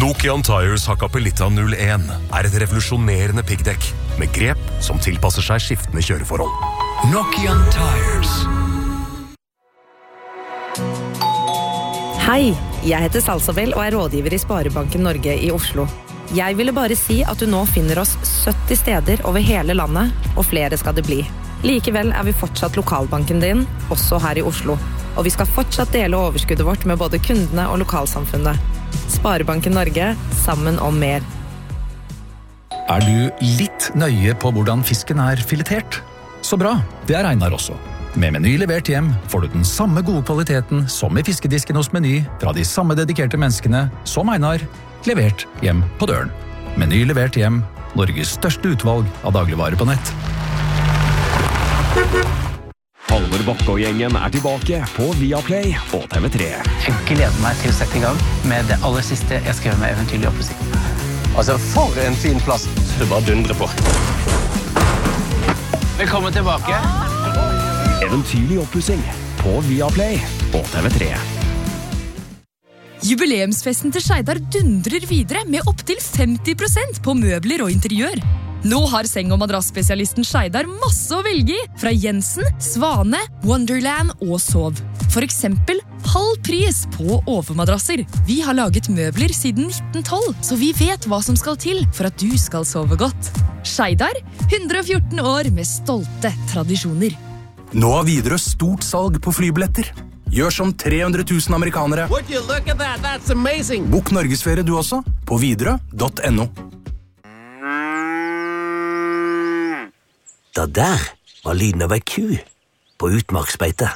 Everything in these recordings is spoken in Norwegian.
Nokian Tires Hakkapelitta 01 et revolusjonerende piggdekk med grep som tilpasser seg skiftende kjøreforhold. Nokian Tires. Hei, jeg heter Salsabel og rådgiver i Sparebanken Norge i Oslo. Jeg ville bare si at du nå finner oss 70 steder over hele landet, og flere skal det bli. Likevel vi fortsatt lokalbanken din, også her i Oslo. Og vi skal fortsatt dele overskuddet vårt med både kundene og lokalsamfunnet. Sparebanken Norge, sammen om mer. Du litt nøye på hvordan fisken filetert? Så bra, det Einar også. Med Meny levert hjem får du den samme gode kvaliteten som i fiskedisken hos Meny fra de samme dedikerte menneskene som Einar, levert hjem på døren. Meny levert hjem, Norges største utvalg av dagligvarer på nett. Halvor Bakke og gjengen tilbake på Viaplay og TV3. Jeg gleder meg til å sette i gang med det aller siste jeg skrev med Eventyrlig oppussing. Altså, for en fin plass. Du bare dundrer på. Velkommen tilbake. Eventyrlig oppussing på Viaplay og TV3. Jubileumsfesten til Skeidar dundrer videre med opp til 50% på møbler og interiør. Nå har seng- og madrassspesialisten Skeidar masse å velge i, fra Jensen, Svane, Wonderland og Sov. For eksempel halv pris på overmadrasser. Vi har laget møbler siden 1912, så vi vet hva som skal til for at du skal sove godt. Skeidar, 114 år med stolte tradisjoner. Nå har Widerøe stort salg på flybilletter. Gjør som 300 000 amerikanere. Would you look at that? That's amazing. Bok Norgesferie du også, på widerøe.no. Det der var lyden av ei ku på utmarksbeite.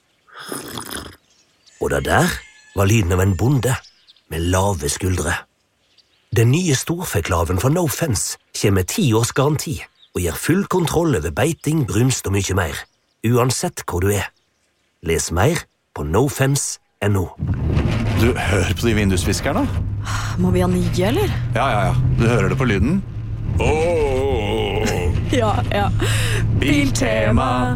Og det der var lyden av en bonde med lave skuldre. Den nye storfeklaven fra No Fence kommer med 10 års garanti og gir full kontroll over beiting, brunst og mye mer, uansett hvor du Les mer på nofence.no. Du hører på de vindusviskerne? Må vi ha nye, eller? Ja. Du hører det på lyden? Ja. Biltema.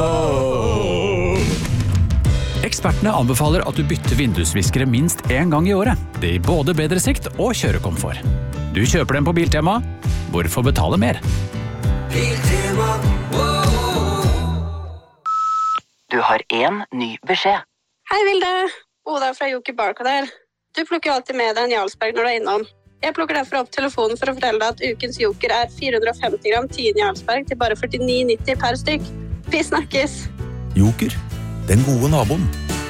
Ekspertene anbefaler at du bytter vindusviskere minst 1 gang i året. Det gir både bedre sikt og kjørekomfort. Du kjøper dem på Biltema. Hvorfor betale mer? Biltema. Du har en ny beskjed. Hei, Vilde. Oda fra Joker Barcode her. Du plukker alltid med deg en Jarlsberg når du innom. Jeg plukker derfor opp telefonen for å fortelle deg at ukens Joker 450 gram 10 Jarlsberg til bare 49,90 per stykk. Vi snakkes! Joker, den gode naboen.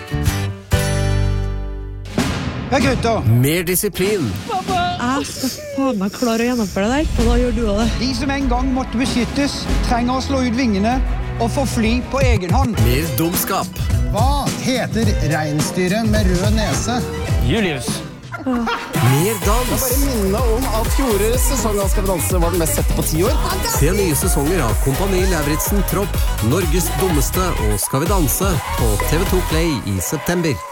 Hei, gutter! Mer disiplin. Pappa! Jeg skal faen meg klare å gjennomføre det der, og da gjør du det. De som en gang måtte beskyttes, trenger å slå ut vingene og få fly på egen hånd. Mer dumskap. Hva heter reinsdyret med rød nese? Julius. Mer dans. Jeg bare minner om at fjorårets sesong av Skal vi danse var den mest sette på 10 år. Se nye sesonger av Kompani Lauritzen Tropp, Norges dummeste og Skal vi danse på TV2 Play i september.